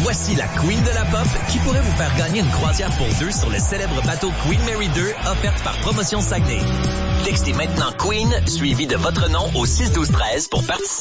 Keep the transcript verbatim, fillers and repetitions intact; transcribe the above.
Voici la Queen de la Pop qui pourrait vous faire gagner une croisière pour deux sur le célèbre bateau Queen Mary deux offerte par Promotion Saguenay. Textez maintenant Queen suivi de votre nom au six douze treize pour participer.